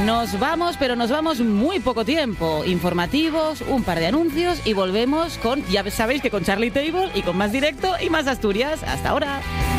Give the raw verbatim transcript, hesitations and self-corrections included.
Nos vamos, pero nos vamos muy poco tiempo. Informativos, un par de anuncios y volvemos con, ya sabéis que con Charlie Table y con más directo y más Asturias. Hasta ahora.